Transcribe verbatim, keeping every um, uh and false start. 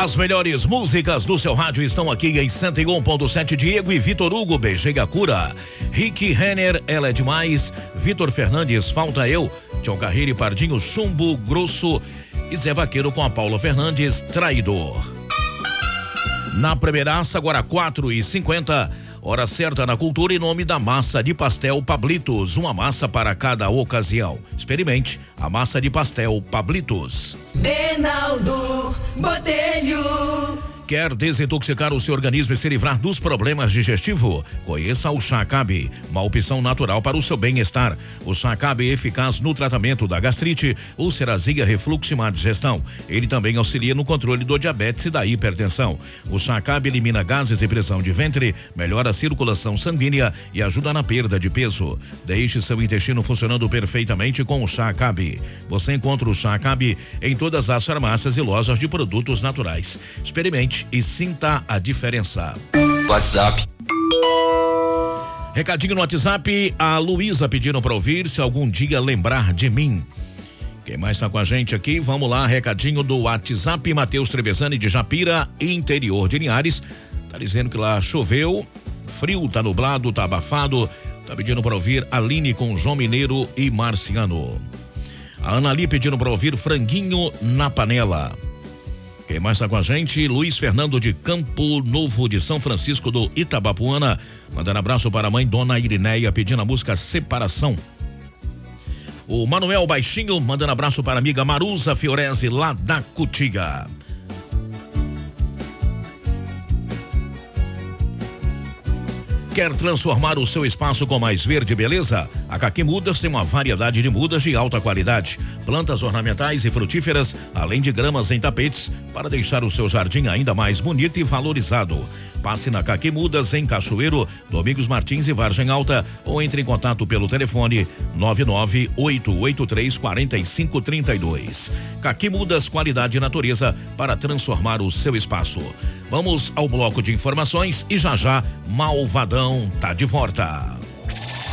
As melhores músicas do seu rádio estão aqui em cento e um ponto sete. Diego e Vitor Hugo, Beijei a Cura. Rick Renner, Ela é Demais. Vitor Fernandes, Falta Eu. Tião Carreiro e Pardinho, Chumbo Grosso. E Zé Vaqueiro com a Paula Fernandes, Traidor. Na primeiraça, agora quatro e cinquenta. Hora certa na cultura, em nome da massa de pastel Pablitos. Uma massa para cada ocasião. Experimente a massa de pastel Pablitos. Reinaldo Botelho. Quer desintoxicar o seu organismo e se livrar dos problemas digestivos? Conheça o Chá Acabe, uma opção natural para o seu bem-estar. O Chá Acabe é eficaz no tratamento da gastrite, ulcerazia, refluxo e má digestão. Ele também auxilia no controle do diabetes e da hipertensão. O Chá Acabe elimina gases e pressão de ventre, melhora a circulação sanguínea e ajuda na perda de peso. Deixe seu intestino funcionando perfeitamente com o Chá Acabe. Você encontra o Chá Acabe em todas as farmácias e lojas de produtos naturais. Experimente e sinta a diferença. WhatsApp. Recadinho no WhatsApp, a Luísa pedindo para ouvir Se Algum Dia Lembrar de Mim. Quem mais está com a gente aqui? Vamos lá, recadinho do WhatsApp, Matheus Trevezani de Japira, interior de Linhares. Tá dizendo que lá choveu, frio, tá nublado, tá abafado. Tá pedindo para ouvir Aline com João Mineiro e Marciano. A Ana Ali pedindo para ouvir Franguinho na Panela. Quem mais está com a gente? Luiz Fernando de Campo Novo de São Francisco do Itabapuana. Mandando abraço para a mãe Dona Irineia, pedindo a música Separação. O Manuel Baixinho mandando abraço para a amiga Maruza Fiorese lá da Cutiga. Quer transformar o seu espaço com mais verde e beleza? A Caqui Mudas tem uma variedade de mudas de alta qualidade, plantas ornamentais e frutíferas, além de gramas em tapetes, para deixar o seu jardim ainda mais bonito e valorizado. Passe na Caqui Mudas em Cachoeiro, Domingos Martins e Vargem Alta, ou entre em contato pelo telefone nove nove oito oito três quatro cinco três dois. Caqui Mudas, qualidade e natureza para transformar o seu espaço. Vamos ao bloco de informações e já já Malvadão tá de volta.